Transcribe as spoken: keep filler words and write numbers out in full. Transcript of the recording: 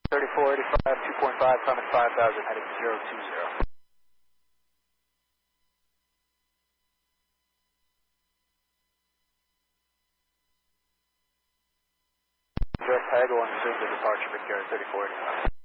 thirty-four eighty-five, two point five, Summit five thousand, heading zero two zero. Direct tag, one assume the departure, Big Garrett thirty-four eighty-five.